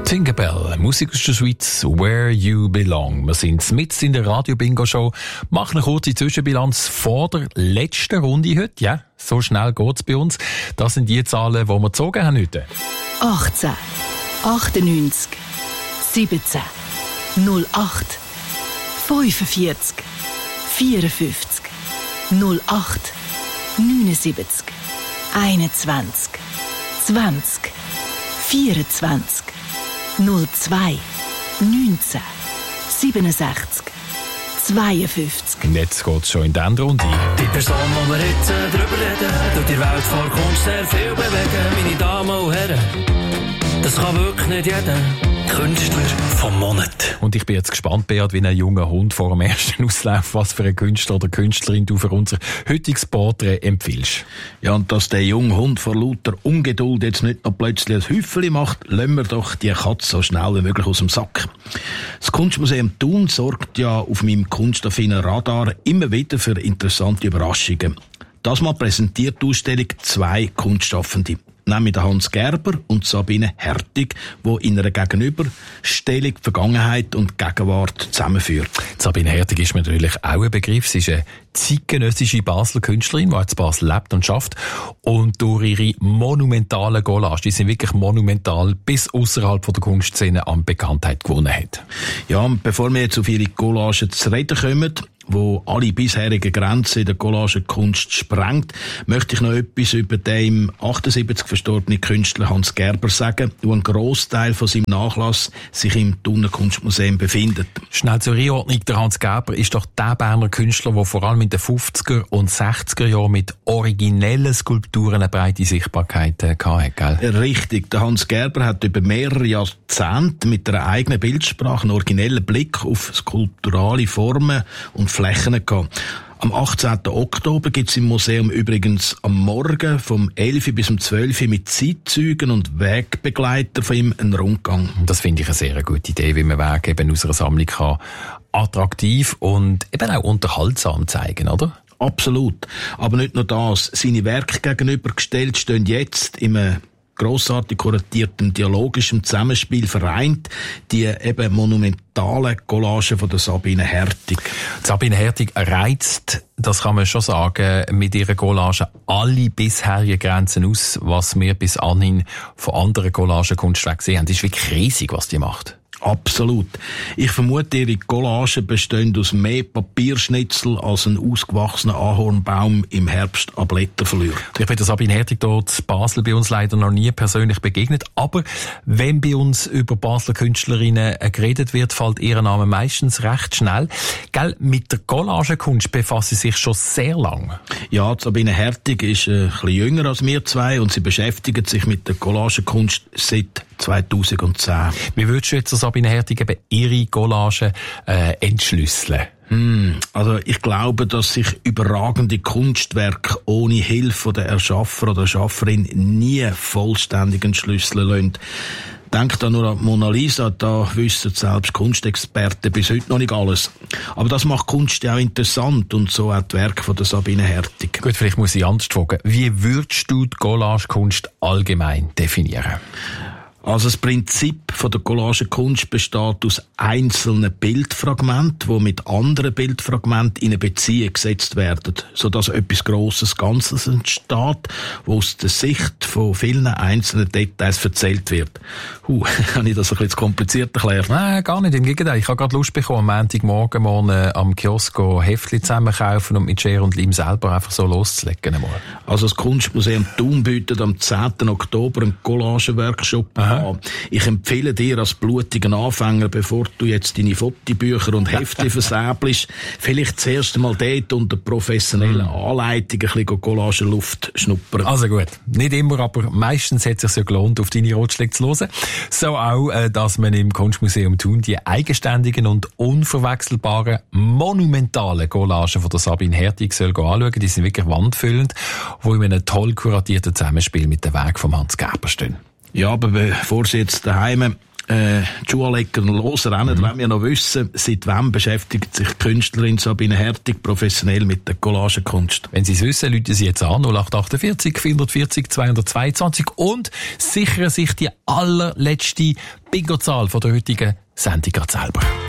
Tinkerbell, Musik aus der Schweiz, Where You Belong. Wir sind mitten in der Radio-Bingo-Show. Machen eine kurze Zwischenbilanz vor der letzten Runde heute. Ja, so schnell geht's bei uns. Das sind die Zahlen, die wir gezogen haben heute. 18, 98, 17, 08, 45, 54, 08, 79, 21, 20, 24, 02, 19, 67, 52. Und jetzt geht's schon in die Endrunde. Die Person, die wir jetzt drüber reden, tut die Welt vor Kunst sehr viel bewegen. Meine Damen und Herren, das kann wirklich nicht jeder. Künstler vom Monat. Und ich bin jetzt gespannt, Beat, wie ein junger Hund vor dem ersten Auslauf, was für einen Künstler oder Künstlerin du für unser heutiges Porträt empfiehlst. Ja, und dass der junge Hund vor lauter Ungeduld jetzt nicht noch plötzlich ein Hüffeli macht, lassen wir doch die Katze so schnell wie möglich aus dem Sack. Das Kunstmuseum Thun sorgt ja auf meinem kunstaffinen Radar immer wieder für interessante Überraschungen. Das Mal präsentiert die Ausstellung zwei Kunstschaffende. Nämlich Hans Gerber und Sabine Hertig, die in einer Gegenüberstellung Vergangenheit und Gegenwart zusammenführt. Sabine Hertig ist mir natürlich auch ein Begriff. Sie ist eine zeitgenössische Basler Künstlerin, die jetzt Basel lebt und schafft. Und durch ihre monumentalen Collagen, die sind wirklich monumental, bis außerhalb der Kunstszene an Bekanntheit gewonnen hat. Ja, und bevor wir jetzt auf ihre Collagen zu reden kommen, wo alle bisherigen Grenzen in der Collagenkunst sprengt, möchte ich noch etwas über den im 78 verstorbenen Künstler Hans Gerber sagen, wo ein Grossteil von seinem Nachlass sich im Thuner Kunstmuseum befindet. Schnell zur Einordnung, der Hans Gerber ist doch der Berner Künstler, der vor allem in den 50er und 60er Jahren mit originellen Skulpturen eine breite Sichtbarkeit hatte, gell? Richtig, der Hans Gerber hat über mehrere Jahrzehnte mit einer eigenen Bildsprache einen originellen Blick auf skulpturale Formen und Flächen gehabt. Am 18. Oktober gibt es im Museum übrigens am Morgen vom 11 bis um 12 mit Zeitzeugen und Wegbegleiter von ihm einen Rundgang. Das finde ich eine sehr gute Idee, wie man Wege eben aus einer Sammlung kann attraktiv und eben auch unterhaltsam zeigen, oder? Absolut. Aber nicht nur das. Seine Werke gegenübergestellt stehen jetzt im grossartig kuratierten dialogischen Zusammenspiel vereint die eben monumentalen Collagen von der Sabine Hertig. Sabine Hertig reizt, das kann man schon sagen, mit ihrer Collage alle bisherigen Grenzen aus, was wir bis anhin von anderen Collagenkunstwerken gesehen haben. Das ist wirklich riesig, was die macht. Absolut. Ich vermute, ihre Collagen bestehen aus mehr Papierschnitzel als ein ausgewachsener Ahornbaum im Herbst an Blätter verliert. Ich bin der Sabine Hertig dort in Basel bei uns leider noch nie persönlich begegnet, aber wenn bei uns über Basler Künstlerinnen geredet wird, fällt ihr Name meistens recht schnell. Gell, mit der Collagenkunst befasst sie sich schon sehr lang. Ja, Sabine Hertig ist ein bisschen jünger als wir zwei und sie beschäftigt sich mit der Collagenkunst seit 2010. Wie würdest du jetzt Sabine Hertig eben ihre Collagen entschlüsseln? Also ich glaube, dass sich überragende Kunstwerke ohne Hilfe der Erschaffer oder Erschafferin nie vollständig entschlüsseln lassen. Denkt da nur an Mona Lisa, da wissen selbst Kunstexperten bis heute noch nicht alles. Aber das macht Kunst ja auch interessant und so auch die Werke von der Sabine Hertig. Gut, vielleicht muss ich anders fragen. Wie würdest du die Collagekunst allgemein definieren? Also das Prinzip von der Collagenkunst besteht aus einzelnen Bildfragmenten, die mit anderen Bildfragmenten in eine Beziehung gesetzt werden, sodass etwas Grosses Ganzes entsteht, wo aus der Sicht von vielen einzelnen Details erzählt wird. Habe ich das ein bisschen zu kompliziert erklärt? Nein, gar nicht. Im Gegenteil. Ich habe gerade Lust bekommen, am Montagmorgen am Kiosk Heftchen zusammenkaufen und mit Schere und Leim selber einfach so loszulegen. Also das Kunstmuseum Thun bietet am 10. Oktober einen Collagenworkshop an. Ich empfehle dir als blutigen Anfänger, bevor du jetzt deine Fotobücher und Heftchen versäbelst, vielleicht zuerst einmal dort unter professionellen Anleitung ein bisschen Collagenluft schnuppern. Also gut, nicht immer, aber meistens hat es sich ja gelohnt, auf deine Ratschläge zu hören. So auch, dass man im Kunstmuseum Thun die eigenständigen und unverwechselbaren, monumentalen Collagen von der Sabine Hertig soll anschauen. Die sind wirklich wandfüllend, die in einem toll kuratierten Zusammenspiel mit dem Werk von Hans Gerber stehen. Ja, aber bevor Sie jetzt daheim die Schuhleger losrennen, wollen wir noch wissen, seit wann beschäftigt sich die Künstlerin Sabine Hertig professionell mit der Collagenkunst. Wenn Sie es wissen, rufen Sie jetzt an 0848 440 222 und sichern sich die allerletzte Bingo-Zahl von der heutigen Sendung selber.